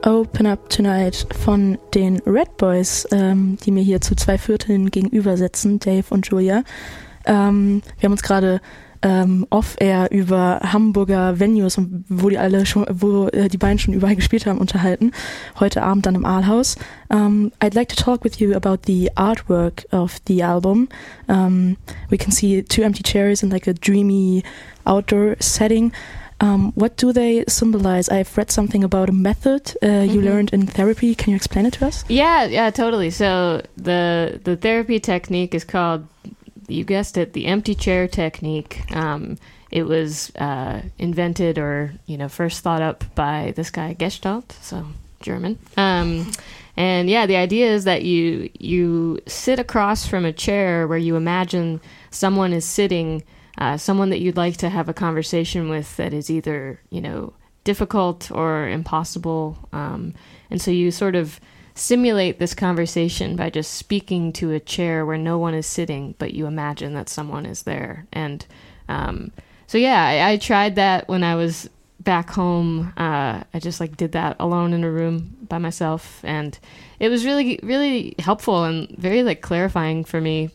Open Up Tonight von den Red Boys, die mir hier zu 2/4 gegenüber sitzen, Dave und Julia. Wir haben uns gerade off-air über Hamburger Venues und wo die beiden schon überall gespielt haben, unterhalten. Heute Abend dann im Aalhaus. I'd like to talk with you about the artwork of the album. We can see 2 empty chairs in like a dreamy outdoor setting. What do they symbolize? I've read something about a method you learned in therapy. Can you explain it to us? Yeah, totally. So the therapy technique is called, you guessed it, the empty chair technique. It was invented or first thought up by this guy Gestalt, so German. And yeah, the idea is that you sit across from a chair where you imagine someone is sitting. Someone that you'd like to have a conversation with that is either, difficult or impossible. And so you sort of simulate this conversation by just speaking to a chair where no one is sitting, but you imagine that someone is there. And so, yeah, I tried that when I was back home. I just did that alone in a room by myself. And it was really, really helpful and very clarifying for me.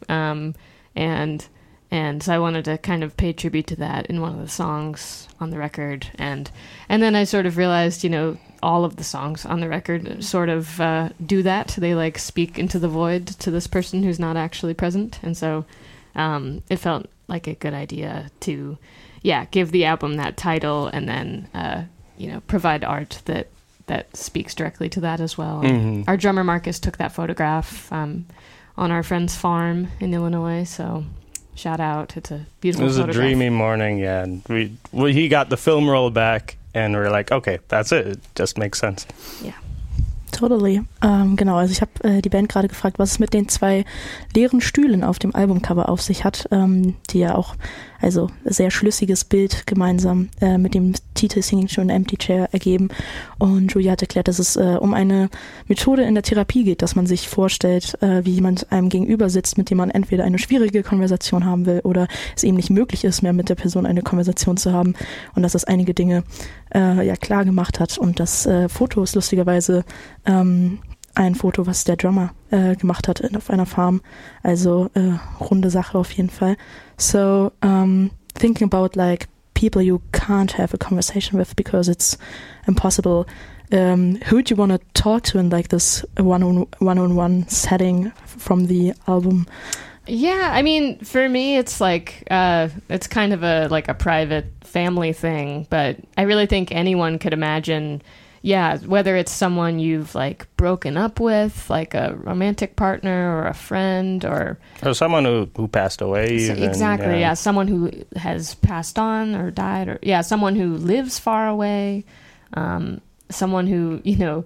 And so I wanted to kind of pay tribute to that in one of the songs on the record. And then I sort of realized, all of the songs on the record sort of do that. They speak into the void to this person who's not actually present. And so it felt like a good idea to, give the album that title and then, provide art that speaks directly to that as well. Mm-hmm. Our drummer Marcus took that photograph on our friend's farm in Illinois, so... Shout out. It's a beautiful photograph. It was a dreamy morning, yeah. And he got the film roll back and we're like, okay, that's it. It just makes sense. Yeah. Totally. Genau, also ich habe die Band gerade gefragt, was es mit den 2 leeren Stühlen auf dem Albumcover auf sich hat, die ja auch sehr schlüssiges Bild gemeinsam mit dem Titel Singing to an Empty Chair ergeben. Und Julia hat erklärt, dass es um eine Methode in der Therapie geht, dass man sich vorstellt, wie jemand einem gegenüber sitzt, mit dem man entweder eine schwierige Konversation haben will oder es eben nicht möglich ist, mehr mit der Person eine Konversation zu haben und dass das einige Dinge klar gemacht hat. Und das Foto ist lustigerweise ein Foto, was der Drummer gemacht hat auf einer Farm. Also runde Sache auf jeden Fall. So, thinking about people you can't have a conversation with because it's impossible. Who do you want to talk to in this one-on-one setting from the album? Yeah, I mean, for me, it's it's kind of a private family thing, but I really think anyone could imagine, whether it's someone you've broken up with, like a romantic partner or a friend or someone who passed away. Exactly, yeah, someone who has passed on or died, or someone who lives far away, someone who,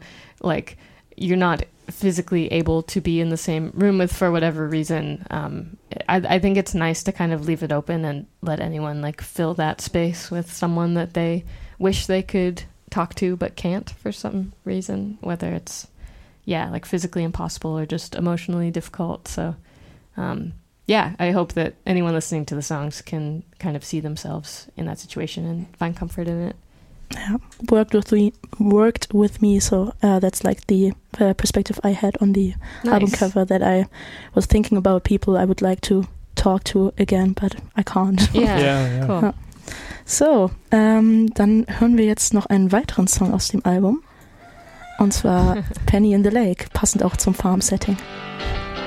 you're not physically able to be in the same room with for whatever reason. I think it's nice to kind of leave it open and let anyone fill that space with someone that they wish they could talk to but can't for some reason, whether it's physically impossible or just emotionally difficult. So I hope that anyone listening to the songs can kind of see themselves in that situation and find comfort in it. Yeah, worked with me, so that's the perspective I had on the album cover, that I was thinking about people I would like to talk to again, but I can't. Yeah. Cool. So, dann hören wir jetzt noch einen weiteren Song aus dem Album, und zwar Penny in the Lake, passend auch zum Farm-Setting.